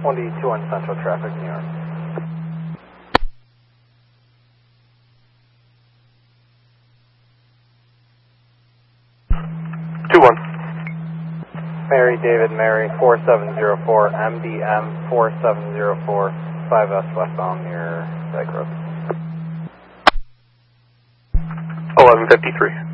1D21 Central Traffic, New York. Mary, David, Mary, 4704, MDM 4704, 5S westbound near Dyke Road. 1153.